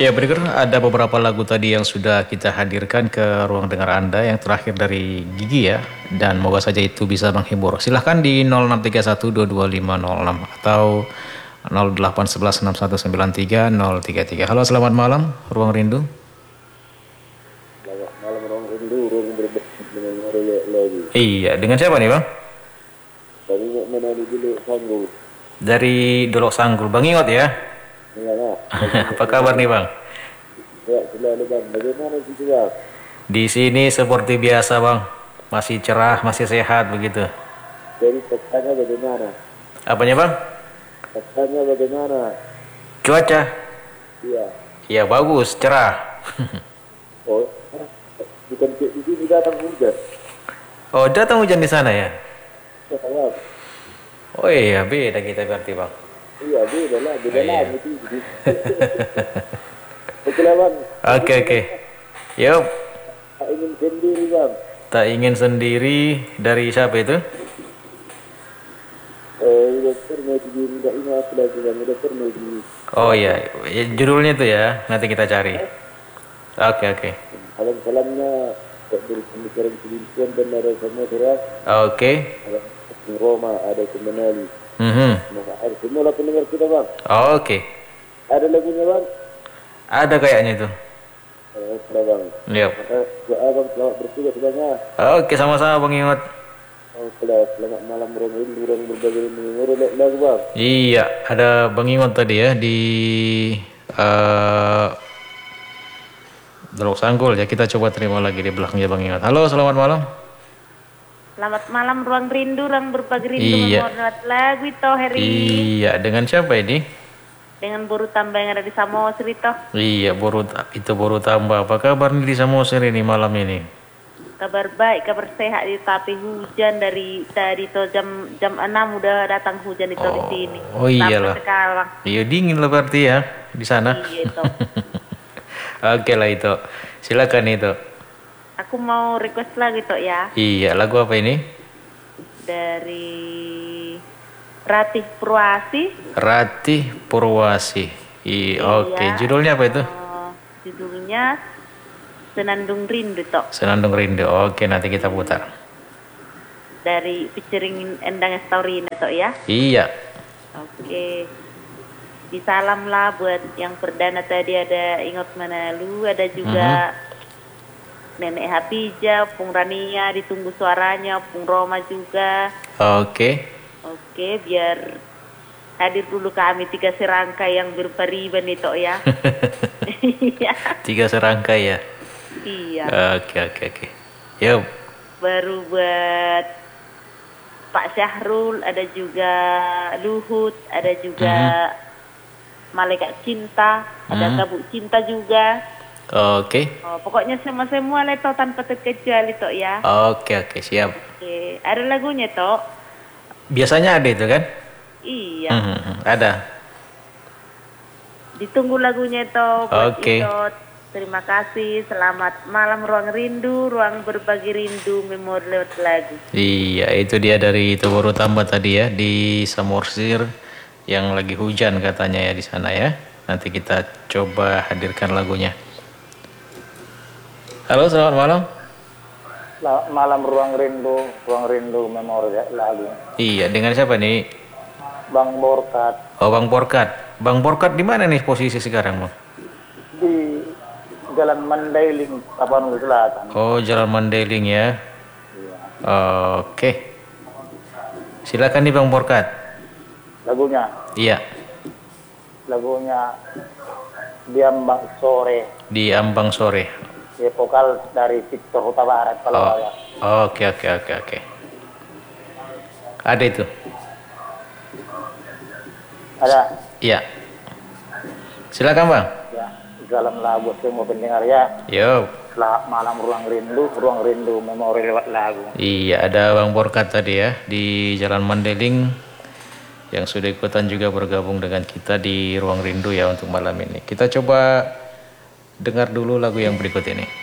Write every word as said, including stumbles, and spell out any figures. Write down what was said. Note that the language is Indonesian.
Ya, berikut ada beberapa lagu tadi yang sudah kita hadirkan ke ruang dengar Anda, yang terakhir dari Gigi ya, dan moga saja itu bisa menghibur. Silahkan di nol enam tiga satu dua dua lima nol enam atau nol delapan satu satu enam satu sembilan tiga nol tiga tiga. Halo, selamat malam, Ruang Rindu. Selamat malam, Ruang Rindu, ruang berbagi dengan relek lagi. Iya, dengan siapa nih Bang? Bang Ingat Manali dulu Sanggul. Dari Dolok Sanggul, Bang Ingot ya? Iya, Pak. Apa kabar nih Bang? Ya, selalu Bang. Bagaimana sih Bang? Di sini seperti biasa Bang, masih cerah, masih sehat begitu. Jadi petanya bagaimana? Apanya Bang? Petanya bagaimana? Cuaca? Iya. Iya bagus, cerah. Oh, bukan di sini datang hujan. Oh, datang hujan di sana ya? Ya, Bang. Oh iya, beda kita berarti Bang. Iya, beda lah, beda Oh, lah. iya. Oke lah Bang. Oke oke. Yuk, Tak ingin sendiri Bang. tak ingin sendiri dari siapa itu? Eh, dokter mau diri tidak ingat lagi Bang. Dokter mau di. Oh iya, ya, judulnya itu ya, nanti kita cari. Oke oke. Salam-salamnya dari pemikiran kebincian dan ada Samudera, Oke. ada di Roma, ada ke Manali. Mhm. Nah, ada semua lah pendengar kita Bang. Oke. Ada lagunya Bang? Ada kayaknya itu. Oh, sudah Bang. Yuk. Maka doa Abang selamat bertugas banyak. Oke, sama-sama Bang Ingot. Oh, selamat, selamat malam Roma ini, orang berbagi ini. Ngurus lagu Bang. Iya, ada Bang Ingot tadi ya di uh, Dolok Sanggul ya. Kita coba terima lagi di belakangnya Bang Ingot. Halo, selamat malam. Selamat malam Ruang Rindu, Ruang Berbagi Rindu, Iya. memuat lagu itu Heri. Iya, dengan siapa ini? Dengan Buru Tambah yang ada di Samosir itu. Iya, baru itu baru tambah. Apa kabar nih di Samosir ini malam ini? Kabar baik, kabar sehat, tapi hujan dari tadi tuh jam jam enam udah datang hujan itu di sini. Oh iyalah. Sampai sekarang. Iya dingin lah berarti ya di sana. Iya itu. Oke lah itu. Silakan itu. Aku mau request lagi tuh ya Iya, lagu apa ini? dari Ratih Purwasi. Ratih Purwasi. I, Oke, Iya. judulnya apa itu? Oh, judulnya Senandung Rindu toh. Senandung Rindu. Oke, nanti kita putar. Dari featuring Endang Story toh ya. Iya. Oke. Disalam lah buat yang perdana tadi ada Ingot Manalu, ada juga Nenek Hapija, Pung Rania, ditunggu suaranya, Pung Roma juga. Oke. Oke, biar hadir dulu kami tiga serangkai yang berpariban itu ya. Iya. Tiga serangkai ya. Iya. Oke, oke, oke. Yuk. Baru buat Pak Syahrul, ada juga Luhut, ada juga Malaikat Cinta, ada Mhm. Kabut Cinta juga. Oke. Oh, pokoknya semua-semua leto tanpa terkecuali toh ya. Oke, oke, siap. Oke, ada lagunya toh. Biasanya ada itu kan? Iya. Mhm, ada. Ditunggu lagunya toh buat Oke. Itot. Terima kasih. Selamat malam Ruang Rindu, Ruang Berbagi Rindu, memori lewat lagu. Iya, itu dia dari itu baru tambah tadi ya di Samosir yang lagi hujan katanya ya di sana ya. Nanti kita coba hadirkan lagunya. Halo, selamat malam. Selamat malam Ruang Rindu, Ruang Rindu memori lagu. Iya, dengan siapa nih? Bang Borkat Oh, Bang Porkat. Bang Porkat di mana nih posisi sekarang, Bang? di Jalan Mandailing, Tapanuli Selatan. Oh, Jalan Mandailing ya. Iya. Oke. Silakan nih Bang Porkat. Lagunya, Iya, lagunya Diambang Sore. di Ambang Sore. Ya, vokal dari Victor Huta Barat kalau Oh. saya. Oke, oke, oke, oke. Ada itu. Ada Iya. Silakan, Bang. ya dalam lagu semua pendengar ya. Yo. Selamat malam Ruang Rindu, Ruang Rindu memori lewat lagu. Iya, ada Bang Porkat tadi ya di Jalan Mandailing yang sudah ikutan juga bergabung dengan kita di Ruang Rindu ya untuk malam ini. Kita coba dengar dulu lagu yang berikut ini.